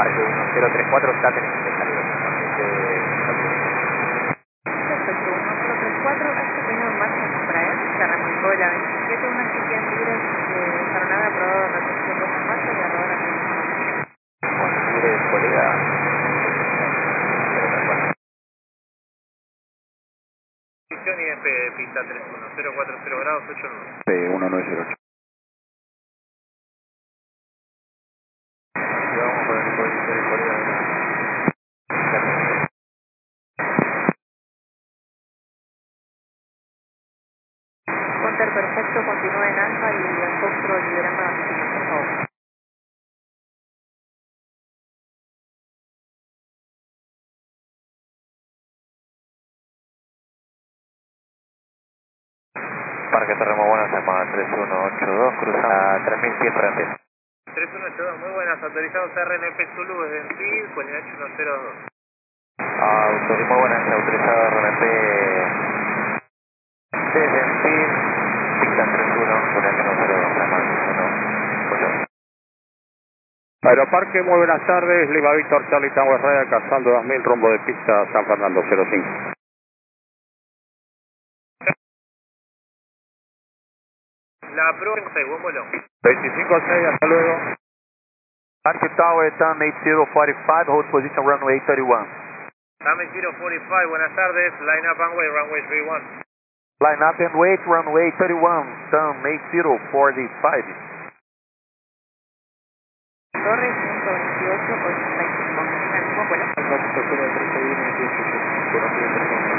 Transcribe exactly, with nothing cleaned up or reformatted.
Parque uno cero tres cuatro está teniendo salida. Perfecto, uno cero tres cuatro, este pequeño en marcha en Embraer, se arrancó de la veintisiete, una sesión libre de desarrollada, aprobado de retención dos en marcha y ahora Libre de colega. Posición I F P, pista tres uno, cero cuatro cero grados, ocho nueve. P uno nueve cero ocho. Vamos con el código de colega. Counter perfecto, continúa en alfa y el Foxtrot liberando la pista, por favor. Parque Terremo, buenas, semana tres uno ocho dos, cruza a tres mil pies frente. tres uno ocho dos, muy buenas, autorizados R N P Zulu desde Enfield, Coordination uno cero dos. Autori, muy buenas, autorizado R N P desde Enfield, pista tres uno, Coordination uno cero dos, semana uno. Aeroparque, muy buenas tardes. Lima Víctor, Charlie Tower Red, Casando dos mil, rumbo de pista San Fernando cero cinco. La Pro en seis, buen vuelo. veinticinco seis, hasta luego. Parque Tower, Tam eight zero four five, hold position runway thirty-one. Dame cero cuarenta y cinco, buenas tardes, line up and way, runway treinta y uno. Line up and wait, runway thirty-one, Tam eight zero four five. Torres ciento veintiocho, ochenta y cinco, buen vuelo. Alfa, treinta y uno, dieciocho,